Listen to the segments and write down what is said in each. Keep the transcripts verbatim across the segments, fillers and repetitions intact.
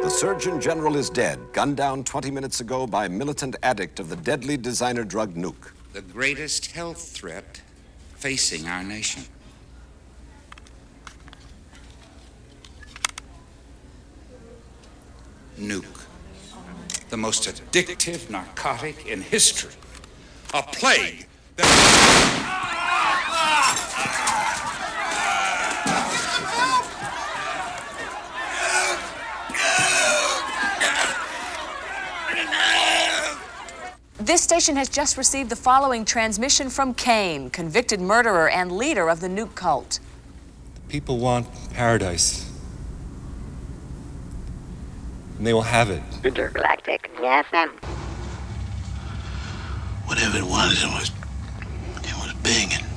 The Surgeon General is dead, gunned down twenty minutes ago by a militant addict of the deadly designer drug nuke. The greatest health threat facing our nation. Nuke. The most addictive narcotic in history. A plague that... This station has just received the following transmission from Cain, convicted murderer and leader of the nuke cult. The people want paradise. And they will have it. Intergalactic F M. Whatever it was, it was... it was big and...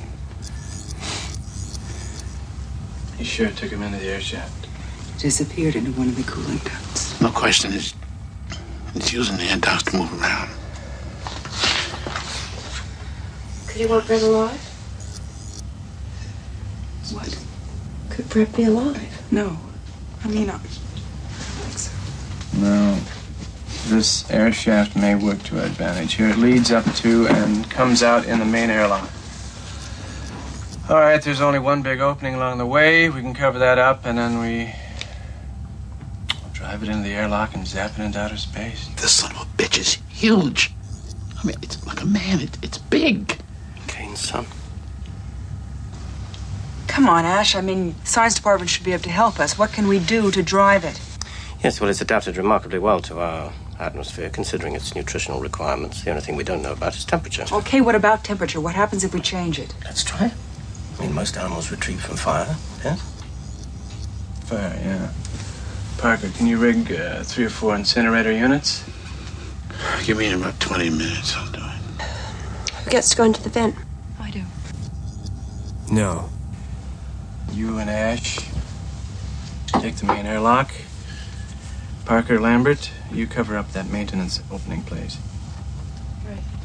He sure took him into the air shaft. Disappeared into one of the cooling ducts. No question, it's... it's using the air ducts to move around. Could he want Brett alive? What? Could Brett be alive? No. I mean, I don't think so. No. This air shaft may work to our advantage. Here it leads up to and comes out in the main airlock. All right, there's only one big opening along the way. We can cover that up, and then we drive it into the airlock and zap it into outer space. This son of a bitch is huge. I mean, it's like a man. It, it's big. Cain's son. Come on, Ash. I mean, science department should be able to help us. What can we do to drive it? Yes, well, it's adapted remarkably well to our atmosphere, considering its nutritional requirements. The only thing we don't know about is temperature. Okay, what about temperature? What happens if we change it? Let's try it. I mean, most animals retreat from fire, yes? Fire, yeah. Parker, can you rig uh, three or four incinerator units? Give me about twenty minutes, I'll do it. Who gets to go into the vent? I do. No. You and Ash take the main airlock. Parker, Lambert, you cover up that maintenance opening place. Right.